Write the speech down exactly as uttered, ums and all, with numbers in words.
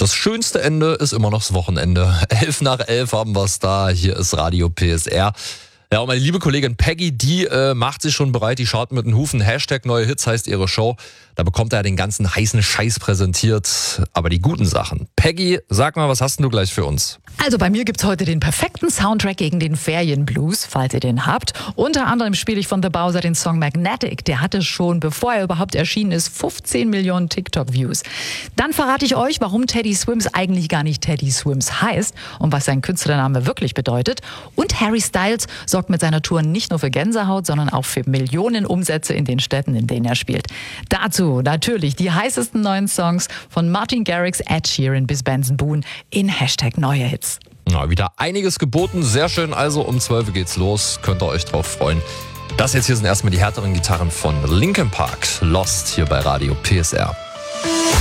Das schönste Ende ist immer noch das Wochenende. Elf nach elf haben wir es da. Hier ist Radio P S R. Ja, und meine liebe Kollegin Peggy, die äh, macht sich schon bereit, die schaut mit den Hufen. Hashtag neue Hits heißt ihre Show. Da bekommt er den ganzen heißen Scheiß präsentiert, aber die guten Sachen. Peggy, sag mal, was hast denn du gleich für uns? Also bei mir gibt's heute den perfekten Soundtrack gegen den Ferienblues, falls ihr den habt. Unter anderem spiele ich von The Bowser den Song Magnetic. Der hatte schon, bevor er überhaupt erschienen ist, fünfzehn Millionen TikTok-Views. Dann verrate ich euch, warum Teddy Swims eigentlich gar nicht Teddy Swims heißt und was sein Künstlername wirklich bedeutet. Und Harry Styles sorgt mit seiner Tour nicht nur für Gänsehaut, sondern auch für Millionen Umsätze in den Städten, in denen er spielt. Dazu natürlich die heißesten neuen Songs von Martin Garrix, Ed Sheeran bis Benson Boone in Hashtag neue Hits. Ja, wieder einiges geboten. Sehr schön. Also um zwölf geht's los. Könnt ihr euch drauf freuen. Das jetzt hier sind erstmal die härteren Gitarren von Linkin Park. Lost hier bei Radio P S R.